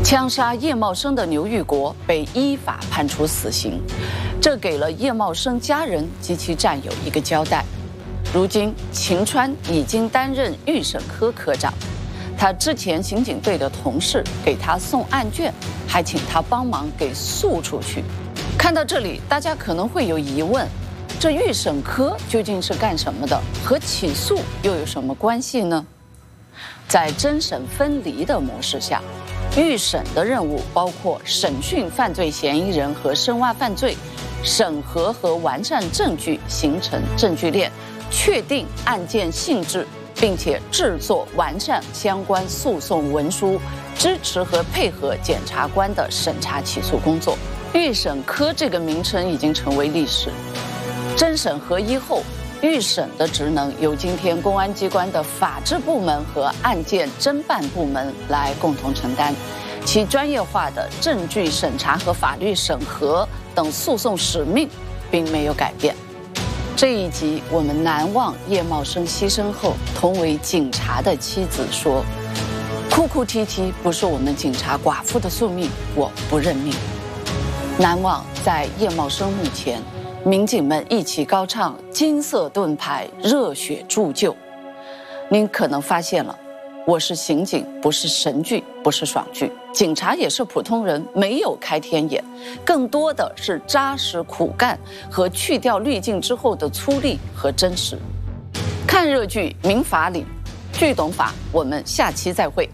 枪杀叶茂生的牛玉国被依法判处死刑，这给了叶茂生家人及其战友一个交代。如今，秦川已经担任预审科科长，他之前刑警队的同事给他送案卷，还请他帮忙给诉出去。看到这里，大家可能会有疑问：这预审科究竟是干什么的？和起诉又有什么关系呢？在侦审分离的模式下，预审的任务包括审讯犯罪嫌疑人和深挖犯罪，审核和完善证据，形成证据链，确定案件性质，并且制作完善相关诉讼文书，支持和配合检察官的审查起诉工作。预审科这个名称已经成为历史。侦审合一后，预审的职能由今天公安机关的法制部门和案件侦办部门来共同承担，其专业化的证据审查和法律审核等诉讼使命并没有改变。这一集我们难忘叶茂生牺牲后同为警察的妻子说：“哭哭啼啼不是我们警察寡妇的宿命，我不认命。”难忘在叶茂生墓前，民警们一起高唱金色盾牌，热血铸就。您可能发现了，我是刑警，不是神剧，不是爽剧。警察也是普通人，没有开天眼，更多的是扎实苦干和去掉滤镜之后的粗粝和真实。看热剧明法理，剧懂法，我们下期再会。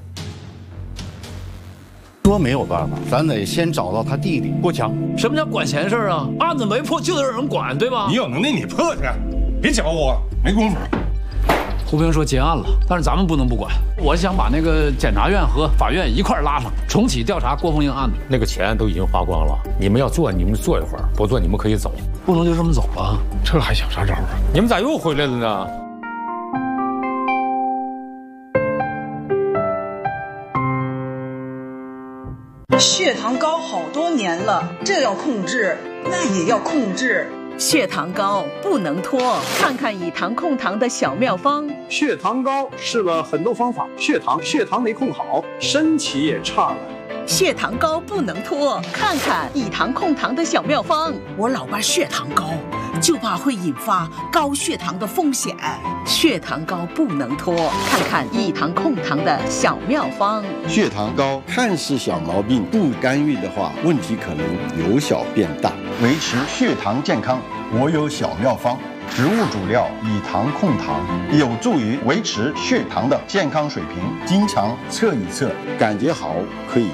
说没有办法，咱得先找到他弟弟郭强。 什么叫管闲事啊？案子没破就得有人管，对吧？ 你有能耐你破去，别搅我，没工夫。 胡平说结案了，但是咱们不能不管。我想把那个检察院和法院一块拉上，重启调查郭凤英案子。 那个钱都已经花光了，你们要做你们做一会儿，不做你们可以走。 不能就这么走了， 这还想啥招啊？你们咋又回来了呢？ 血糖高好多年了，这要控制，那也要控制。 血糖高不能拖，看看以糖控糖的小妙方。 血糖高试了很多方法，血糖没控好，身体也差了。 血糖高不能拖，看看以糖控糖的小妙方。 我老爸血糖高，就怕会引发高血糖的风险。 血糖高不能拖，看看以糖控糖的小妙方。 血糖高看似小毛病，不干预的话，问题可能由小变大。维持血糖健康，我有小妙方。植物主料以糖控糖，有助于维持血糖的健康水平。经常测一测，感觉好可以